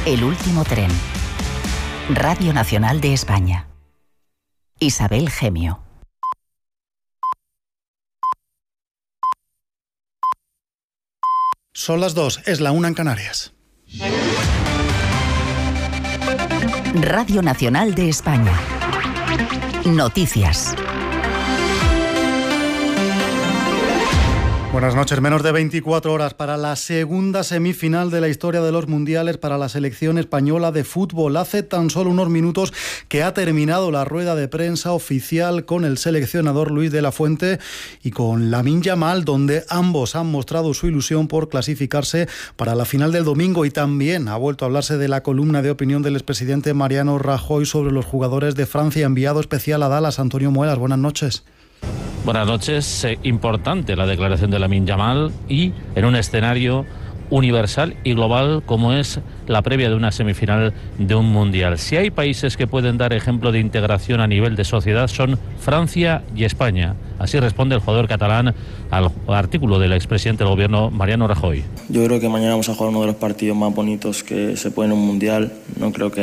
El último tren. Radio Nacional de España. Isabel Gemio. Son las 2, es la 1 en Canarias. Radio Nacional de España. Noticias. Buenas noches. Menos de 24 horas para la segunda semifinal de la historia de los mundiales para la selección española de fútbol. Hace tan solo unos minutos que ha terminado la rueda de prensa oficial con el seleccionador Luis de la Fuente y con Lamine Yamal, donde ambos han mostrado su ilusión por clasificarse para la final del domingo, y también ha vuelto a hablarse de la columna de opinión del expresidente Mariano Rajoy sobre los jugadores de Francia. Enviado especial a Dallas, Antonio Muelas, buenas noches. Buenas noches. Importante la declaración de Lamine Yamal, y en un escenario universal y global como es la previa de una semifinal de un mundial. Si hay países que pueden dar ejemplo de integración a nivel de sociedad, son Francia y España. Así responde el jugador catalán al artículo del expresidente del gobierno Mariano Rajoy. Yo creo que mañana vamos a jugar uno de los partidos más bonitos que se puede en un mundial. No creo que